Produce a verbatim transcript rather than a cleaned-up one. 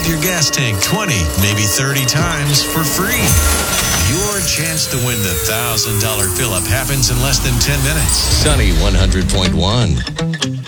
up your gas tank twenty, maybe thirty times for free. Your chance to win the one thousand dollars fill-up happens in less than ten minutes. Sunny one hundred point one.